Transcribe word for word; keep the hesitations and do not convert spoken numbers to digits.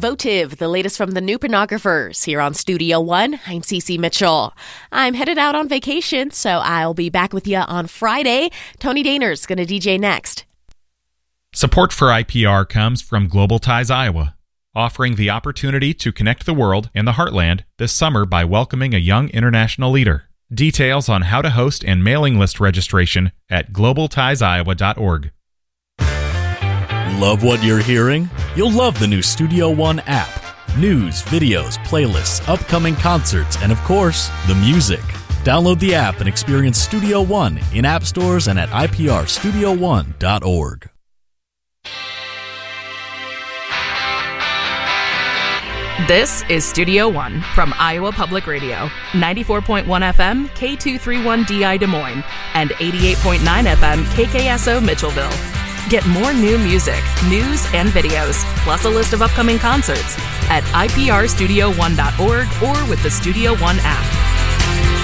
Votive, the latest from the New Pornographers. Here on Studio One, I'm Cece Mitchell. I'm headed out on vacation, so I'll be back with you on Friday. Tony Dahner's going to D J next. Support for I P R comes from Global Ties Iowa, offering the opportunity to connect the world and the heartland this summer by welcoming a young international leader. Details on how to host and mailing list registration at global ties iowa dot org. Love what you're hearing? You'll love the new Studio One app. News, videos, playlists, upcoming concerts, and of course, the music. Download the app and experience Studio One in app stores and at I P R studio one dot org. This is Studio One from Iowa Public Radio, ninety-four point one F M, K two thirty-one D I Des Moines, and eighty-eight point nine F M, K K S O Mitchellville. Get more new music, news, and videos, plus a list of upcoming concerts at I P R studio one dot org or with the Studio One app.